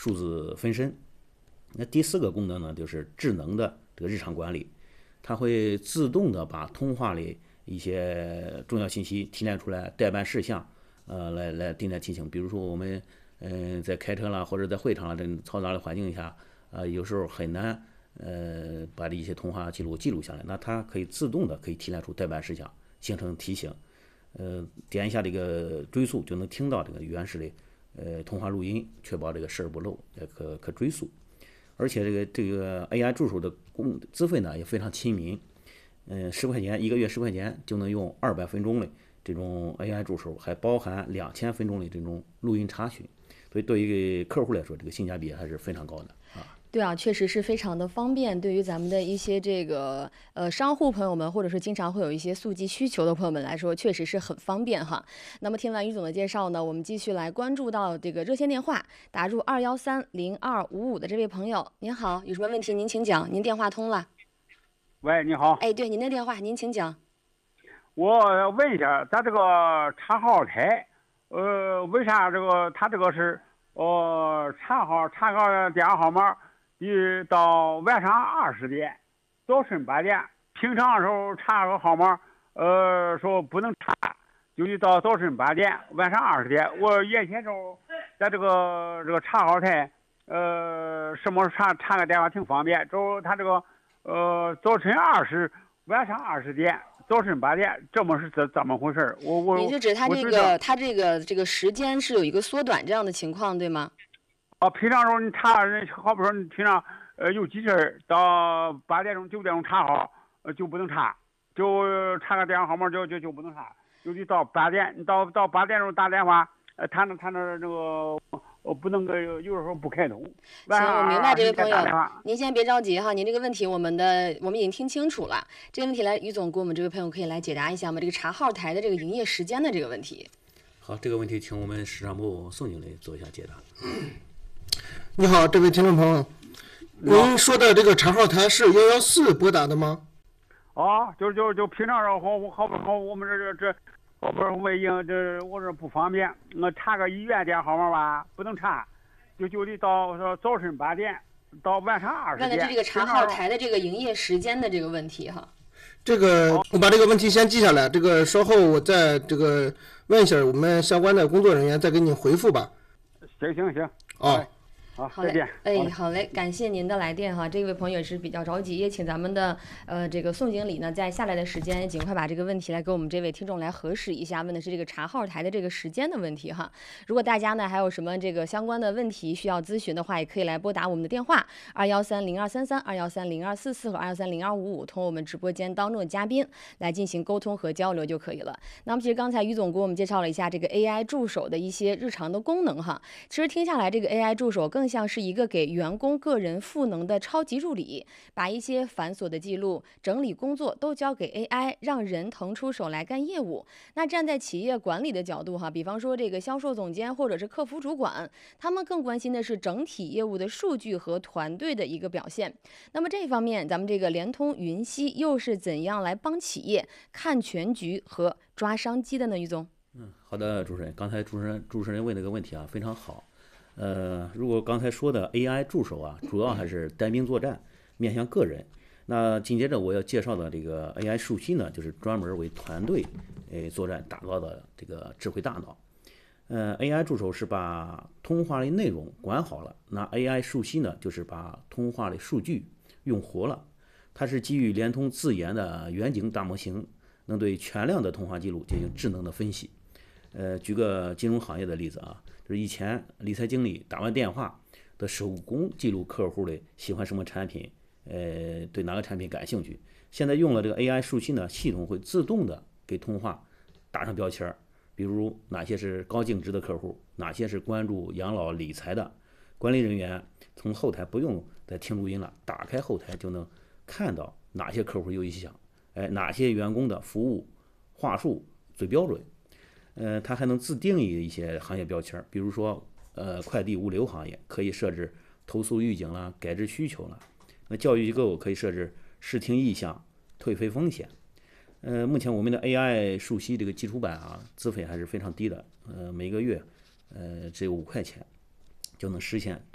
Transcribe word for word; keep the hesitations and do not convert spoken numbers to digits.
数字分身。那第四个功能呢，就是智能的这个日常管理，它会自动的把通话里一些重要信息提炼出来，代办事项，呃，来来定点提醒。比如说我们嗯、呃、在开车啦，或者在会场啦这种嘈杂的环境下，呃，有时候很难呃把这一些通话记录记录下来，那它可以自动的可以提炼出代办事项，形成提醒。呃，点一下这个追溯就能听到这个原始的呃通话录音，确保这个事儿不漏，也可可追溯。而且这个这个 A I 助手的工资费呢也非常亲民，嗯，十块钱一个月十块钱就能用二百分钟的这种 A I 助手，还包含两千分钟的这种录音查询，所以对于客户来说，这个性价比还是非常高的啊。 对啊，确实是非常的方便，对于咱们的一些这个呃商户朋友们，或者是经常会有一些速记需求的朋友们来说，确实是很方便哈。那么听完于总的介绍呢，我们继续来关注到这个热线电话，打入二幺三零二五五的这位朋友，您好，有什么问题您请讲，您电话通了。 喂，你好。 哎，对，您的电话您请讲。 我问一下，咱这个查号台，呃，为啥这个他这个是呃查号查个电话号码？一到晚上二十点，早晨八点。平常的时候查个号码，呃，说不能查，就一到早晨八点，晚上二十点。我原先时候在这个这个查号台，呃，什么查查个电话挺方便。之后他这个呃早晨二十，晚上二十点，早晨八点，这么是怎怎么回事？我我你是指他这个他这个这个时间是有一个缩短这样的情况，对吗？ 啊，平常时候你查人，好比说你平常呃有急事到八点钟九点钟查好，呃就不能查，就查个电话号码就就就不能查，就得到八点，你到到八点钟打电话，呃他那他那这个呃不能够有时候不开通。 行，我明白这位朋友，您先别着急哈，您这个问题我们的我们已经听清楚了，这个问题来于总给我们这位朋友可以来解答一下吗？这个查号台的这个营业时间的这个问题。 好，这个问题请我们市场部宋经理做一下解答。 你好，这位听众朋友，您说的这个查号台是幺幺四拨打的吗？ 啊，就就就平常时候好好不好，我们这这这，好不我已经这我这不方便，我查个医院电话号码吧，不能查，就就得到说早晨八点到晚上二十点。 问的是这个查号台的这个营业时间的这个问题哈。 这个我把这个问题先记下来，这个稍后我再这个问一下我们相关的工作人员，再给你回复吧。 行行行。 哦。 好， 好嘞，哎，好嘞，感谢您的来电哈。这位朋友也是比较着急，也请咱们的呃这个宋经理呢，在下来的时间尽快把这个问题来给我们这位听众来核实一下，问的是这个查号台的这个时间的问题哈。如果大家呢还有什么这个相关的问题需要咨询的话，也可以来拨打我们的电话二幺三零二三三、二幺三零二四四和二幺三零二五五，同我们直播间当中的嘉宾来进行沟通和交流就可以了。那么其实刚才于总给我们介绍了一下这个 A I 助手的一些日常的功能哈。其实听下来，这个 A I 助手更像是一个给员工个人赋能的超级助理，把一些繁琐的记录、整理工作都交给 A I， 让人腾出手来干业务。那站在企业管理的角度哈，比方说这个销售总监或者是客服主管，他们更关心的是整体业务的数据和团队的一个表现。那么这一方面，咱们这个联通云溪又是怎样来帮企业看全局和抓商机的呢？于总， 嗯，好的，主持人，刚才主持人主持人问那个问题啊，非常好。呃，如果刚才说的 A I 助手啊，主要还是单兵作战，面向个人。那紧接着我要介绍的这个 A I 树溪呢，就是专门为团队诶作战打造的这个智慧大脑。呃 ，A I 助手是把通话的内容管好了，那 A I 树溪呢，就是把通话的数据用活了。它是基于联通自研的远景大模型，能对全量的通话记录进行智能的分析。呃，举个金融行业的例子啊。就是以前理财经理打完电话的手工记录客户的喜欢什么产品，呃，对哪个产品感兴趣。现在用了这个 A I 树溪呢，系统会自动的给通话打上标签，比如哪些是高净值的客户，哪些是关注养老理财的。管理人员从后台不用再听录音了，打开后台就能看到哪些客户有意向，哎，哪些员工的服务话术最标准。呃，它还能自定义一些行业标签，比如说，呃，快递物流行业可以设置投诉预警啦、改制需求啦。那教育机构可以设置视听意向、退费风险。呃，目前我们的 A I 树溪这个基础版啊，资费还是非常低的，呃，每个月呃只有五块钱就能实现